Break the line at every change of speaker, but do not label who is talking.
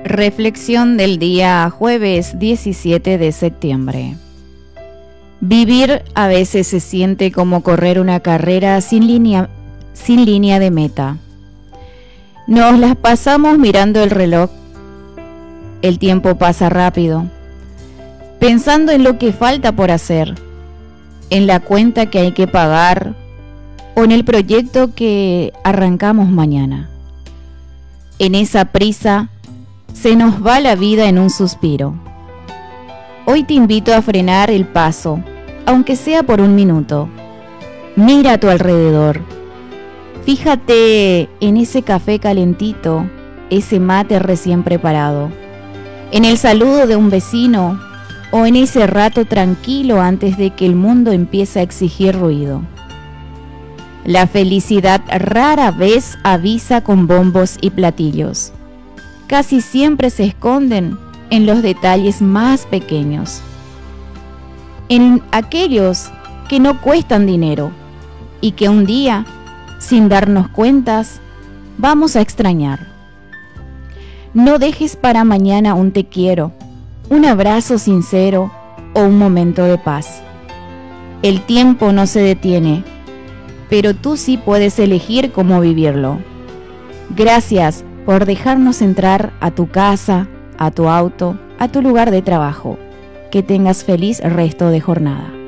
Reflexión del día jueves 17 de septiembre. Vivir a veces se siente como correr una carrera sin línea de meta. Nos las pasamos mirando el reloj. El tiempo pasa rápido, pensando en lo que falta por hacer, en la cuenta que hay que pagar o en el proyecto que arrancamos mañana. En esa prisa se nos va la vida en un suspiro. Hoy te invito a frenar el paso, aunque sea por un minuto. Mira a tu alrededor. Fíjate en ese café calentito, ese mate recién preparado, en el saludo de un vecino o en ese rato tranquilo antes de que el mundo empiece a exigir ruido. La felicidad rara vez avisa con bombos y platillos. Casi siempre se esconden en los detalles más pequeños, en aquellos que no cuestan dinero y que un día, sin darnos cuentas, vamos a extrañar. No dejes para mañana un te quiero, un abrazo sincero o un momento de paz. El tiempo no se detiene, pero tú sí puedes elegir cómo vivirlo. Gracias por dejarnos entrar a tu casa, a tu auto, a tu lugar de trabajo. Que tengas feliz resto de jornada.